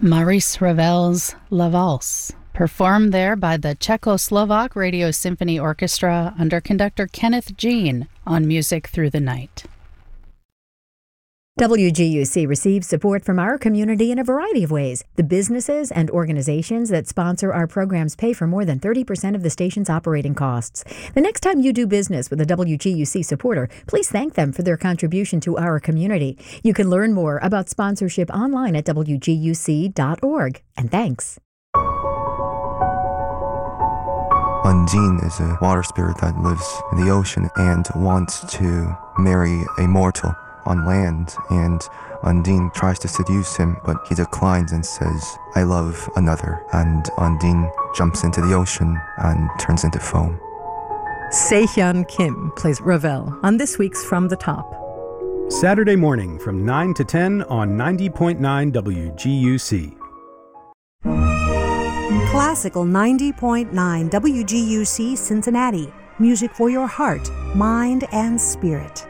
Maurice Ravel's La Valse, performed there by the Czechoslovak Radio Symphony Orchestra under conductor Kenneth Jean on Music Through the Night. WGUC receives support from our community in a variety of ways. The businesses and organizations that sponsor our programs pay for more than 30% of the station's operating costs. The next time you do business with a WGUC supporter, please thank them for their contribution to our community. You can learn more about sponsorship online at WGUC.org. And thanks. Undine is a water spirit that lives in the ocean and wants to marry a mortal on land, and Undine tries to seduce him, but he declines and says, "I love another," and Undine jumps into the ocean and turns into foam. Se-Hyun Kim plays Ravel on this week's From the Top. Saturday morning from 9 to 10 on 90.9 WGUC. Classical 90.9 WGUC Cincinnati. Music for your heart, mind, and spirit.